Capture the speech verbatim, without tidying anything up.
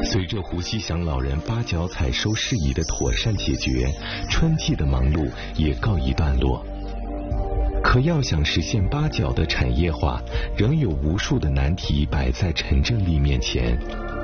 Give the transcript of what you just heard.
随着胡锡祥老人八角采收事宜的妥善解决，春季的忙碌也告一段落。可要想实现八角的产业化，仍有无数的难题摆在陈正利面前。